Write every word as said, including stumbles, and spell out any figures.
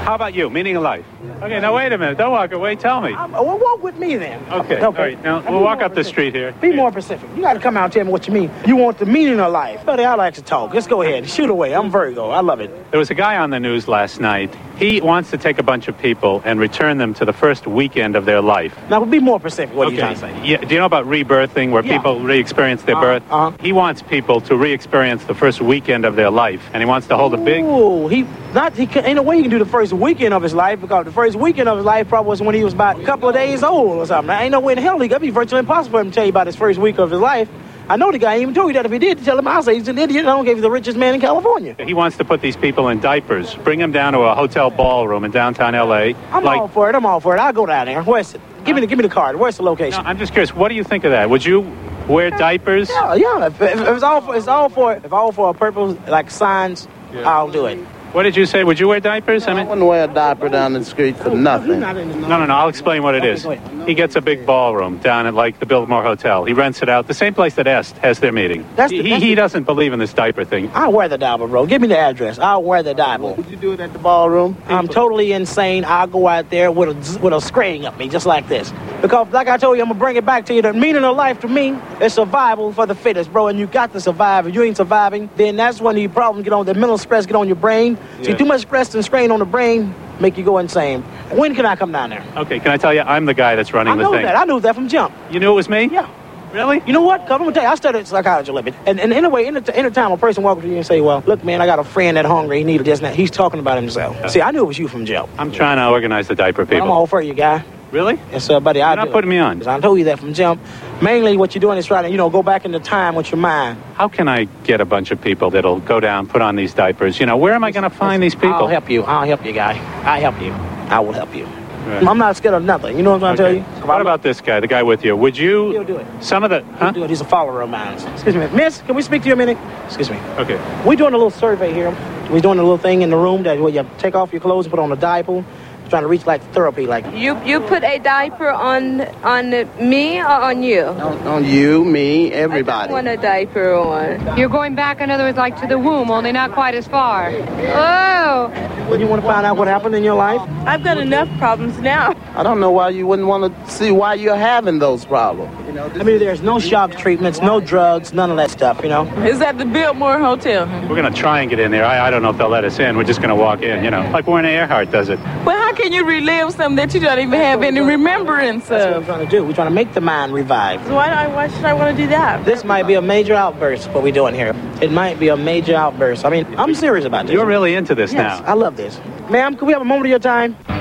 How about you? Meaning of life. Okay, now wait a minute. Don't walk away. Tell me. I'm, well, walk with me then. Okay. Okay. All right. Now we'll walk up the street here. Be more specific. You got to come out and tell me what you mean. You want the meaning of life. Buddy, I like to talk. Let's go ahead. Shoot away. I'm Virgo. I love it. There was a guy on the news last night. He wants to take a bunch of people and return them to the first weekend of their life. Now, be more specific. What Okay. are you trying to say? Yeah. Do you know about rebirthing, where Yeah. people re-experience their Uh-huh, birth? uh-huh. He wants people to re-experience the first weekend of their life, and he wants to hold a big. Ooh, he not. He can, ain't no way he can do the first weekend of his life, because the first weekend of his life probably was when he was about a couple of days old or something. Now, ain't no way in hell he could be virtually impossible for him to tell you about his first week of his life. I know the guy ain't even told you that. If he did, tell him I'll say he's an idiot. I don't give you the richest man in California. He wants to put these people in diapers, bring them down to a hotel ballroom in downtown L A. I'm like, all for it. I'm all for it. I'll go down there. Where's it? Give me the give me the card. Where's the location? No, I'm just curious. What do you think of that? Would you wear diapers? Yeah, yeah. If, if, if it's all for it's all for if all for a purpose like signs, I'll do it. What did you say? Would you wear diapers? I I mean, wouldn't wear a diaper down the street for nothing. no, no, no. I'll explain what it is. go ahead. He gets a big ballroom down at like the Biltmore Hotel. He rents it out, the same place that Est has their meeting. That's the- he that's he the- doesn't believe in this diaper thing. I'll wear the diaper, bro. Give me the address. I'll wear the diaper. Would you do it at the ballroom? I'm totally insane. I'll go out there with a with a screen up me, just like this. Because, like I told you, I'm gonna bring it back to you. The meaning of life to me is survival for the fittest, bro. And you got to survive. If you ain't surviving, then that's when the problem get on. The mental stress get on your brain. See, Yeah. too much stress and strain on the brain make you go insane. When can I come down there? Okay, can I tell you? I'm the guy that's running I the know thing. that. I knew that from jump. You knew it was me? Yeah. Really? You know what? Cause I'm gonna tell you, I studied psychology a little bit. And, and anyway, any, anytime a person walks up to you and say, well, look, man, I got a friend that hungry, he needed this and that, he's talking about himself. See, I knew it was you from jump. I'm trying to organize the diaper But I'm people. all for you, guy. Really? Yes, sir, buddy. I You're not do. putting me on. 'Cause I told you that from jump. Mainly what you're doing is trying to, you know, go back into time with your mind. How can I get a bunch of people that'll go down, put on these diapers? You know, where am I going to find these people? I'll help you. I'll help you, guy. I'll help you. I will help you. Right. I'm not scared of nothing. You know what I'm trying Okay. to tell you? What about this guy, the guy with you? Would you... He'll do it. Some of the... He'll Huh? do it. He's a follower of mine. Excuse me. Miss, can we speak to you a minute? Excuse me. Okay. We're doing a little survey here. We're doing a little thing in the room that where you take off your clothes and put on a diaper. Trying to reach like therapy, like You you put a diaper on on me or on you? On, on you, me, I everybody. don't want a diaper on. You're going back, in other words, like to the womb, only not quite as far. Oh! when you want to find out what happened in your life. I've got enough problems now. I don't know why you wouldn't want to see why you're having those problems. You know, I mean, there's no shock treatments, no drugs, none of that stuff, you know. Is that the Biltmore Hotel? We're going to try and get in there. I, I don't know if they'll let us in. We're just going to walk in, you know, like Werner Earhart does it. Well, how can you relive something that you don't even have any remembrance That's what we're of? trying to do. We're trying to make the mind revive. So why, do I, why should I want to do that? This might be a major outburst, what we're doing here. It might be a major outburst. I mean, I'm serious about this. You're really into this Yes, now. I love this. Ma'am, can we have a moment of your time?